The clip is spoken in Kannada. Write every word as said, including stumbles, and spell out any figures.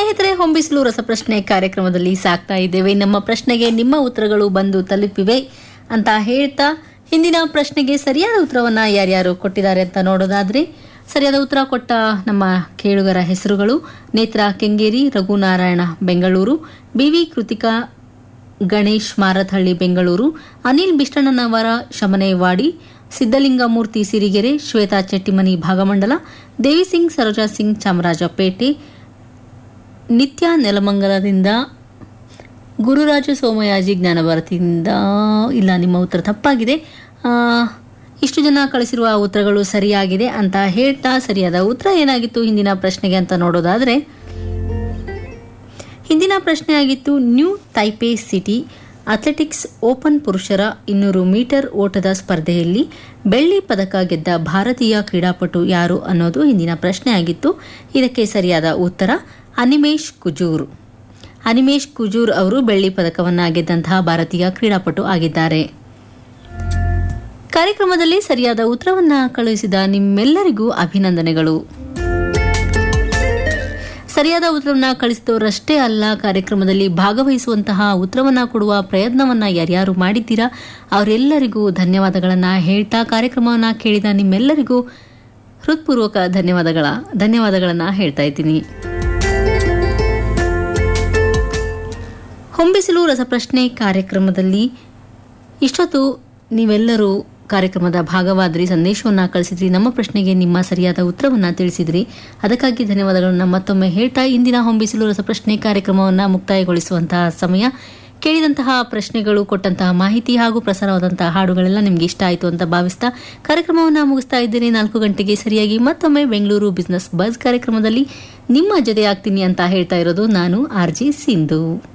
ಸ್ನೇಹಿತರೆ, ಹೊಂಬಿಸಲು ರಸಪ್ರಶ್ನೆ ಕಾರ್ಯಕ್ರಮದಲ್ಲಿ ಸಾಕ್ತಾ ಇದ್ದೇವೆ. ನಮ್ಮ ಪ್ರಶ್ನೆಗೆ ನಿಮ್ಮ ಉತ್ತರಗಳು ಬಂದು ತಲುಪಿವೆ ಅಂತ ಹೇಳ್ತಾ ಹಿಂದಿನ ಪ್ರಶ್ನೆಗೆ ಸರಿಯಾದ ಉತ್ತರವನ್ನ ಯಾರ್ಯಾರು ಕೊಟ್ಟಿದ್ದಾರೆ ಅಂತ ನೋಡೋದಾದ್ರೆ, ಸರಿಯಾದ ಉತ್ತರ ಕೊಟ್ಟ ನಮ್ಮ ಕೇಳುಗರ ಹೆಸರುಗಳು: ನೇತ್ರಾ ಕೆಂಗೇರಿ, ರಘುನಾರಾಯಣ ಬೆಂಗಳೂರು, ಬಿವಿ ಕೃತಿಕಾ ಗಣೇಶ್ ಮಾರಥಹಳ್ಳಿ ಬೆಂಗಳೂರು, ಅನಿಲ್ ಬಿಷ್ಟಣ್ಣನವರ ಶಮನೇವಾಡಿ, ಸಿದ್ದಲಿಂಗಮೂರ್ತಿ ಸಿರಿಗೆರೆ, ಶ್ವೇತಾ ಚೆಟ್ಟಿಮನಿ ಭಾಗಮಂಡಲ, ದೇವಿಸಿಂಗ್ ಸರೋಜಾ ಸಿಂಗ್ ಚಾಮರಾಜಪೇಟೆ, ನಿತ್ಯ ನೆಲಮಂಗಲದಿಂದ, ಗುರುರಾಜ ಸೋಮಯಾಜಿ ಜ್ಞಾನಭಾರತಿಯಿಂದ. ಇಲ್ಲ, ನಿಮ್ಮ ಉತ್ತರ ತಪ್ಪಾಗಿದೆ. ಇಷ್ಟು ಜನ ಕಳಿಸಿರುವ ಉತ್ತರಗಳು ಸರಿಯಾಗಿದೆ ಅಂತ ಹೇಳ್ತಾ ಸರಿಯಾದ ಉತ್ತರ ಏನಾಗಿತ್ತು ಹಿಂದಿನ ಪ್ರಶ್ನೆಗೆ ಅಂತ ನೋಡೋದಾದ್ರೆ, ಹಿಂದಿನ ಪ್ರಶ್ನೆ ಆಗಿತ್ತು new Taipei city athletics open ಪುರುಷರ ಇನ್ನೂರು ಮೀಟರ್ ಓಟದ ಸ್ಪರ್ಧೆಯಲ್ಲಿ ಬೆಳ್ಳಿ ಪದಕ ಗೆದ್ದ ಭಾರತೀಯ ಕ್ರೀಡಾಪಟು ಯಾರು ಅನ್ನೋದು ಹಿಂದಿನ ಪ್ರಶ್ನೆ ಆಗಿತ್ತು. ಇದಕ್ಕೆ ಸರಿಯಾದ ಉತ್ತರ ಅನಿಮೇಶ್ ಕುಜೂರ್. ಅನಿಮೇಶ್ ಕುಜೂರ್ ಅವರು ಬೆಳ್ಳಿ ಪದಕವನ್ನ ಗೆದ್ದಂತಹ ಭಾರತೀಯ ಕ್ರೀಡಾಪಟು ಆಗಿದ್ದಾರೆ. ಕಾರ್ಯಕ್ರಮದಲ್ಲಿ ಸರಿಯಾದ ಉತ್ತರವನ್ನ ಕಳುಹಿಸಿದ ನಿಮ್ಮೆಲ್ಲರಿಗೂ ಅಭಿನಂದನೆಗಳು. ಸರಿಯಾದ ಉತ್ತರವನ್ನ ಕಳಿಸಿದವರಷ್ಟೇ ಅಲ್ಲ, ಕಾರ್ಯಕ್ರಮದಲ್ಲಿ ಭಾಗವಹಿಸುವಂತಹ ಉತ್ತರವನ್ನ ಕೊಡುವ ಪ್ರಯತ್ನವನ್ನ ಯಾರ್ಯಾರು ಮಾಡಿದ್ದೀರಾ ಅವರೆಲ್ಲರಿಗೂ ಧನ್ಯವಾದಗಳನ್ನ ಹೇಳ್ತಾ ಕಾರ್ಯಕ್ರಮವನ್ನ ಕೇಳಿದ ನಿಮ್ಮೆಲ್ಲರಿಗೂ ಹೃತ್ಪೂರ್ವಕ ಧನ್ಯವಾದಗಳ ಧನ್ಯವಾದಗಳನ್ನ ಹೇಳ್ತಾ ಇದ್ದೀನಿ. ಹೊಂಬಿಸಿಲು ರಸಪ್ರಶ್ನೆ ಕಾರ್ಯಕ್ರಮದಲ್ಲಿ ಇಷ್ಟೊತ್ತು ನೀವೆಲ್ಲರೂ ಕಾರ್ಯಕ್ರಮದ ಭಾಗವಾದ್ರಿ, ಸಂದೇಶವನ್ನ ಕಳಿಸಿದ್ರಿ, ನಮ್ಮ ಪ್ರಶ್ನೆಗೆ ನಿಮ್ಮ ಸರಿಯಾದ ಉತ್ತರವನ್ನ ತಿಳಿಸಿದ್ರಿ. ಅದಕ್ಕಾಗಿ ಧನ್ಯವಾದಗಳನ್ನ ಮತ್ತೊಮ್ಮೆ ಹೇಳ್ತಾ ಇಂದಿನ ಹೊಂಬಿಸಿಲು ರಸಪ್ರಶ್ನೆ ಕಾರ್ಯಕ್ರಮವನ್ನ ಮುಕ್ತಾಯಗೊಳಿಸುವಂತಹ ಸಮಯ. ಕೇಳಿದಂತಹ ಪ್ರಶ್ನೆಗಳು, ಕೊಟ್ಟಂತಹ ಮಾಹಿತಿ ಹಾಗೂ ಪ್ರಸಾರವಾದಂತಹ ಹಾಡುಗಳೆಲ್ಲ ನಿಮ್ಗೆ ಇಷ್ಟ ಆಯಿತು ಅಂತ ಭಾವಿಸ್ತಾ ಕಾರ್ಯಕ್ರಮವನ್ನ ಮುಗಿಸ್ತಾ ಇದ್ದೇನೆ. ನಾಲ್ಕು ಗಂಟೆಗೆ ಸರಿಯಾಗಿ ಮತ್ತೊಮ್ಮೆ ಬೆಂಗಳೂರು ಬಿಸಿನೆಸ್ ಬಜ್ ಕಾರ್ಯಕ್ರಮದಲ್ಲಿ ನಿಮ್ಮ ಜೊತೆ ಆಗ್ತೀನಿ ಅಂತ ಹೇಳ್ತಾ ಇರೋದು ನಾನು ಆರ್ ಜಿ ಸಿಂಧು.